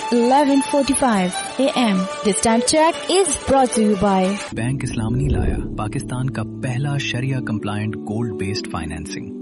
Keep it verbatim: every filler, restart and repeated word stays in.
eleven forty-five A M. This time check is brought to you by bank इस्लाम नहीं लाया, पाकिस्तान का पहला शरिया compliant gold based financing.